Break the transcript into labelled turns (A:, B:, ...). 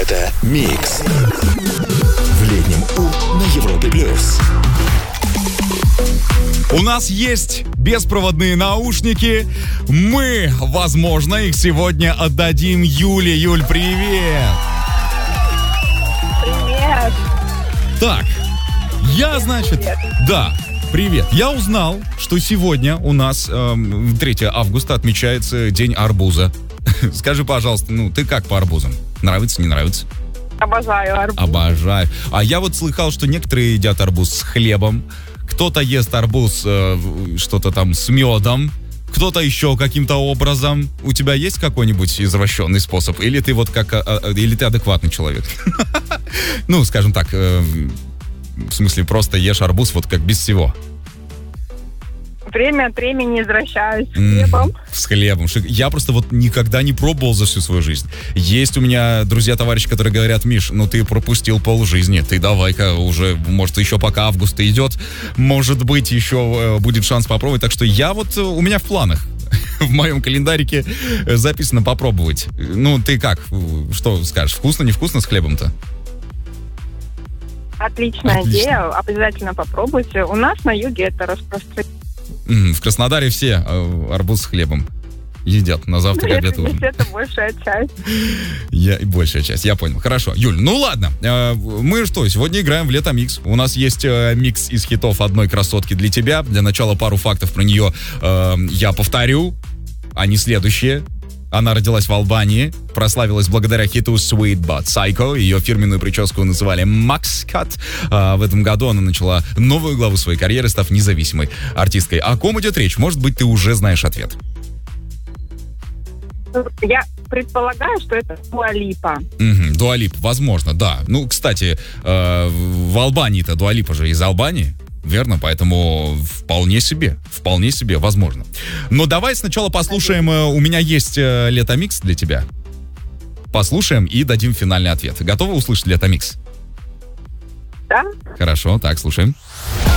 A: Это Микс в летнем У на Европе плюс.
B: У нас есть беспроводные наушники. Мы, возможно, их сегодня отдадим Юле. Юль, привет!
C: Привет!
B: Так, я, значит, да, привет. Я узнал, что сегодня у нас 3 августа отмечается День арбуза. Скажи, пожалуйста, ты как по арбузам? Нравится, не нравится?
C: Обожаю арбуз.
B: Обожаю. А я вот слыхал, что некоторые едят арбуз с хлебом, кто-то ест арбуз что-то там с медом, кто-то еще каким-то образом. У тебя есть какой-нибудь извращенный способ? Или ты вот или ты адекватный человек? Ну, скажем так, в смысле, просто ешь арбуз вот как без всего.
C: Время от времени возвращаюсь с хлебом.
B: С хлебом. Я просто вот никогда не пробовал за всю свою жизнь. Есть у меня друзья-товарищи, которые говорят: Миш, ты пропустил полжизни, ты давай-ка уже, может, еще пока август идет, может быть, еще будет шанс попробовать. Так что у меня в планах, в моем календарике записано попробовать. Ты как? Что скажешь? Вкусно, невкусно с хлебом-то?
C: Отличная идея, обязательно попробуйте. У нас на юге это распространено.
B: В Краснодаре все арбуз с хлебом едят на завтрак, обед, ужин.
C: Это большая часть.
B: Большая часть, я понял. Хорошо. Юль, ладно. Мы сегодня играем в Лето Микс. У нас есть микс из хитов одной красотки для тебя. Для начала пару фактов про нее я повторю. Они следующие. Она родилась в Албании, прославилась благодаря хиту Sweet But Psycho. Ее фирменную прическу называли Max Cut. В этом году она начала новую главу своей карьеры, став независимой артисткой. О ком идет речь? Может быть, ты уже знаешь ответ.
C: Я предполагаю, что это Дуа Липа.
B: Дуа Липа, возможно, да. Кстати, в Албании-то Дуа Липа же из Албании. Верно, поэтому вполне себе, возможно. Но давай сначала послушаем, у меня есть Лето Микс для тебя. Послушаем и дадим финальный ответ. Готовы услышать Лето Микс?
C: Да.
B: Хорошо, так, слушаем.